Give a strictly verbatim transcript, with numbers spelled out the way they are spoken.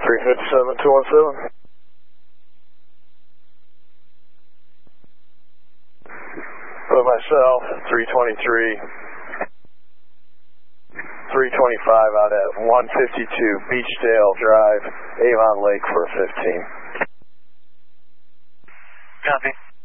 three fifty-seven, two one seven. For myself, three twenty-three, three twenty-five out at one fifty-two Beachdale Drive, Avon Lake for fifteen. Copy.